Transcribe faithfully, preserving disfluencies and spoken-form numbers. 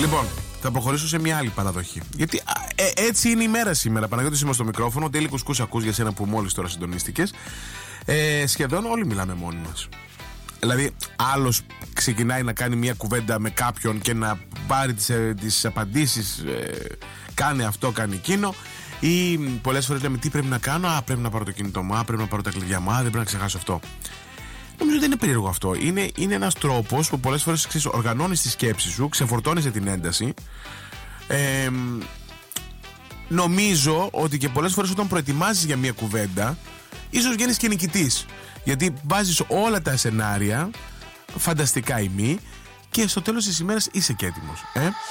Λοιπόν, θα προχωρήσω σε μια άλλη παραδοχή. Γιατί ε, έτσι είναι η μέρα σήμερα. Παναγιώτης είμαι στο μικρόφωνο. Τέλει κουσκούς ακούς για σένα που μόλις τώρα συντονίστηκες. Ε, σχεδόν όλοι μιλάμε μόνοι μας. Δηλαδή, άλλος ξεκινάει να κάνει μια κουβέντα με κάποιον και να πάρει τις, ε, τις απαντήσεις. Ε, κάνει αυτό, κάνει εκείνο. Ή πολλές φορές λέμε τι πρέπει να κάνω. Α, πρέπει να πάρω το κινητό μου. Α, πρέπει να πάρω τα κλειδιά μου. Α, δεν πρέπει να ξεχάσω αυτό. Νομίζω ότι δεν είναι περίεργο αυτό. Είναι, είναι ένας τρόπος που πολλές φορές ξέρεις, οργανώνεις τη σκέψη σου, ξεφορτώνεις την ένταση. Ε, νομίζω ότι και πολλές φορές όταν προετοιμάζεις για μια κουβέντα, ίσως βγαίνεις και νικητής. Γιατί βάζεις όλα τα σενάρια, φανταστικά ή μη, και στο τέλος της ημέρας είσαι και έτοιμος. Ε?